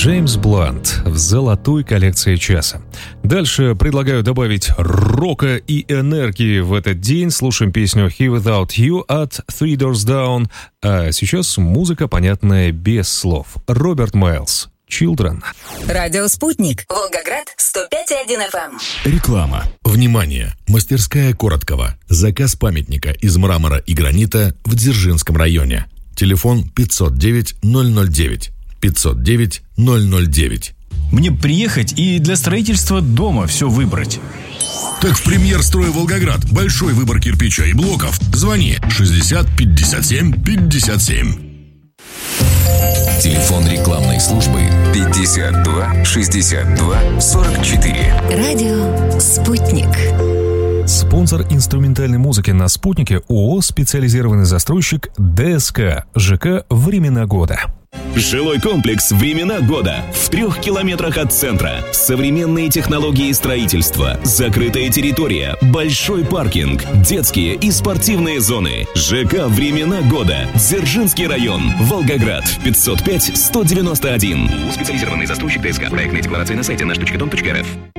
Джеймс Блант в золотой коллекции часа. Дальше предлагаю добавить рока и энергии в этот день. Слушаем песню «Here Without You» от Three Doors Down. А сейчас музыка, понятная без слов. Роберт Майлз, «Children». Радио «Спутник». Волгоград, 105,1 FM. Реклама. Внимание! Мастерская Короткова. Заказ памятника из мрамора и гранита в Дзержинском районе. Телефон 509-009. 509-009. Мне приехать и для строительства дома все выбрать. Так в «Премьер-строй Волгоград» большой выбор кирпича и блоков. Звони 60 57 57. Телефон рекламной службы 52 62 44. Радио «Спутник». Спонсор инструментальной музыки на «Спутнике» ООО «Специализированный застройщик ДСК», ЖК «Времена года». Жилой комплекс «Времена года» в 3 километрах от центра. Современные технологии строительства, закрытая территория, большой паркинг, детские и спортивные зоны. ЖК «Времена года», Дзержинский район, Волгоград, 505-191. Специализированный застройщик ДСК. Проектная декларация на сайте наш.дом.рф.